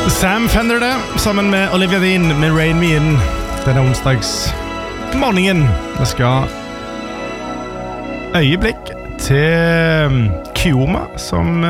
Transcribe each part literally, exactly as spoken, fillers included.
Sam Fender det, sammen med Olivia Dean med Rain Me In denne onsdags morgenen. Vi skal øyeblikk til Keoma, som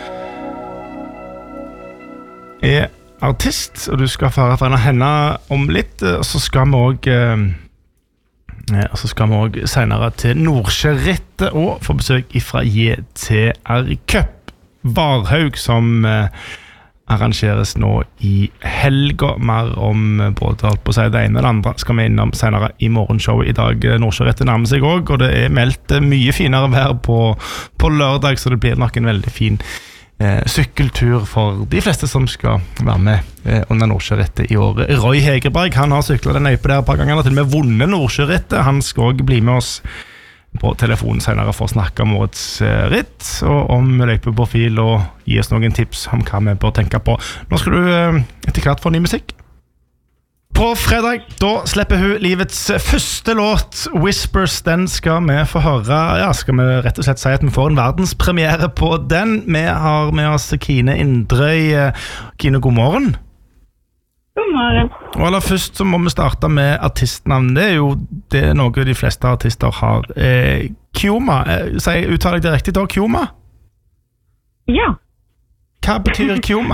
er artist, og du skal føre for henne om litt, og så skal vi også og så skal vi også senere til Nordsjørittet og få besøk fra J T R Cup Varhaug, som arrangeres nå i helga. Mer om både alt på seg det ene og det andre skal vi innom senere i morgenshowet i dag. Nordsjørittet nærmer seg også, og det er meldt mye finere vær på, på lørdag, så det blir nok en veldig fin Eh, sykkeltur for de fleste som skal være med eh, under Nordsjørittet i år. Roy Hegerberg, han har syklet den øype der et par ganger, han har til og med vunnet Nordsjørittet. Han skal også bli med oss på telefonen senere for å snakke om årets eh, ritt og om løypeprofil og gi oss noen tips om hva vi bør tenke på. Nå skal du eh, etter hvert få ny musikk. På fredag, da slipper hun livets første låt, Whispers. Den skal vi få høre. Ja, skal vi rett og slett si at vi får en verdenspremiere på den. Vi har med oss Kine Indrøy. Kine, god morgen. God morgen. Og aller først så må vi starte med artistnavn. Det er jo det er noe de fleste artister har. Eh, Keoma, eh, uttaler jeg det riktig da, Keoma? Ja. Hva betyr Keoma?